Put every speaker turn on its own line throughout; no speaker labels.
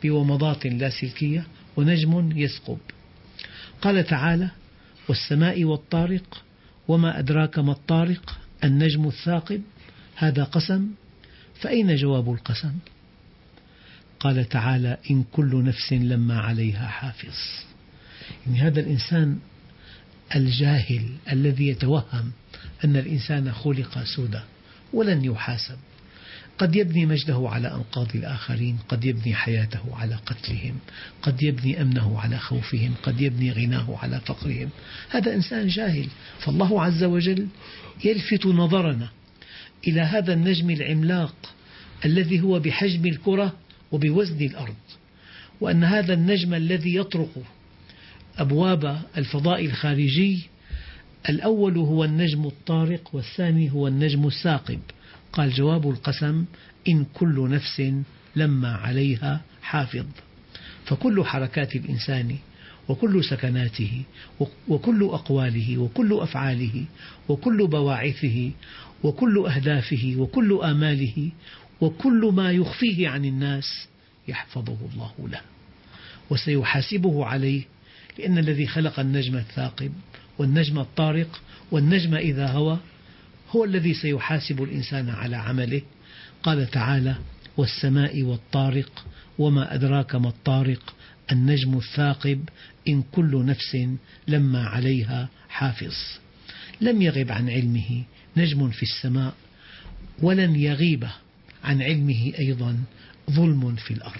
بومضات لاسلكية ونجم يثقب. قال تعالى: والسماء والطارق وما أدراك ما الطارق النجم الثاقب. هذا قسم، فأين جواب القسم؟ قال تعالى: إن كل نفس لما عليها حافظ. يعني هذا الإنسان الجاهل الذي يتوهم أن الإنسان خلق سودا ولن يحاسب، قد يبني مجده على أنقاض الآخرين، قد يبني حياته على قتلهم، قد يبني أمنه على خوفهم، قد يبني غناه على فقرهم. هذا إنسان جاهل. فالله عز وجل يلفت نظرنا إلى هذا النجم العملاق الذي هو بحجم الكرة وبوزن الأرض، وأن هذا النجم الذي يطرق أبواب الفضاء الخارجي الأول هو النجم الطارق والثاني هو النجم الثاقب. قال: جواب القسم: إن كل نفس لما عليها حافظ. فكل حركات الإنسان وكل سكناته وكل أقواله وكل أفعاله وكل بواعثه وكل أهدافه وكل آماله وكل ما يخفيه عن الناس يحفظه الله له وسيحاسبه عليه، لأن الذي خلق النجم الثاقب والنجم الطارق والنجم إذا هوى هو الذي سيحاسب الإنسان على عمله. قال تعالى: والسماء والطارق وما أدراك ما الطارق النجم الثاقب إن كل نفس لما عليها حافظ. لم يغب عن علمه نجم في السماء، ولن يغيب عن علمه أيضا ظلم في الأرض.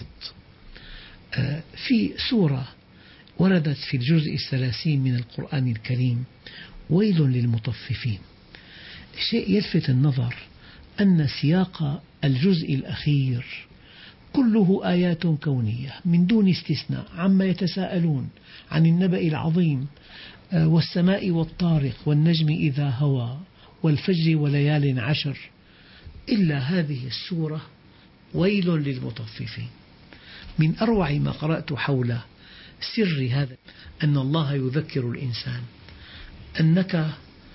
في سورة وردت في الجزء 30 من القرآن الكريم: ويل للمطففين. شيء يلفت النظر أن سياق الجزء الأخير كله آيات كونية من دون استثناء، عما يتساءلون عن النبأ العظيم، والسماء والطارق والنجم إذا هوى والفجر وليال عشر، إلا هذه السورة ويل للمطففين. من أروع ما قرأت حول سر هذا أن الله يذكر الإنسان أنك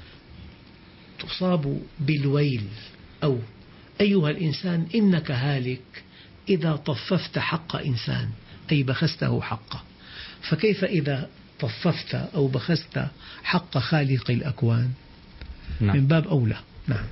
تصاب بالويل، أو أيها الإنسان إنك هالك إذا طففت حق إنسان، أي بخسته حقه، فكيف إذا طففت أو بخست حق خالق الأكوان؟ نعم. من باب أولى. نعم.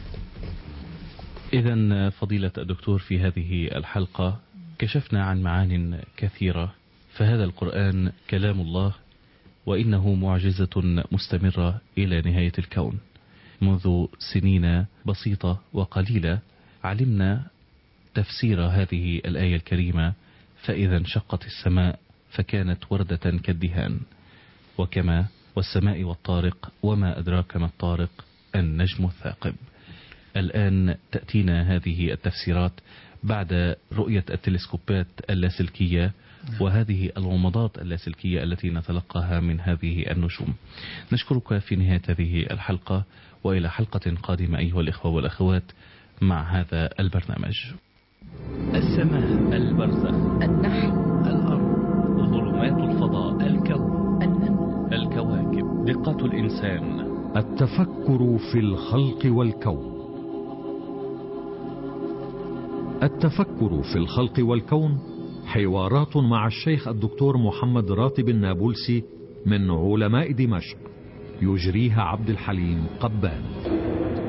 إذن فضيلة الدكتور، في هذه الحلقة كشفنا عن معان كثيرة، فهذا القرآن كلام الله، وإنه معجزة مستمرة إلى نهاية الكون. منذ سنين بسيطة وقليلة علمنا تفسير هذه الآية الكريمة: فإذا انشقت السماء فكانت وردة كالدهان، وكما والسماء والطارق وما أدراك ما الطارق النجم الثاقب. الآن تأتينا هذه التفسيرات بعد رؤية التلسكوبات اللاسلكية وهذه الومضات اللاسلكية التي نتلقاها من هذه النجوم. نشكرك في نهاية هذه الحلقة، وإلى حلقة قادمة أيها الإخوة والأخوات مع هذا البرنامج. السماء، البرزخ، النحل، الأرض، ظلمات الفضاء، الكون، النمل، الكواكب، دقات الإنسان،
التفكر في الخلق والكون. التفكر في الخلق والكون حوارات مع الشيخ الدكتور محمد راتب النابلسي من علماء دمشق، يجريها عبد الحليم قبان.